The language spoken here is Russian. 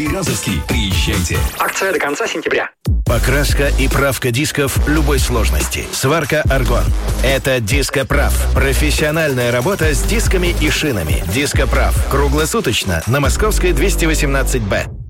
Березовский. Приезжайте. Акция до конца сентября. Покраска и правка дисков любой сложности. Сварка «Аргон». Это «Дископрав». Профессиональная работа с дисками и шинами. «Дископрав». Круглосуточно на Московской 218-Б.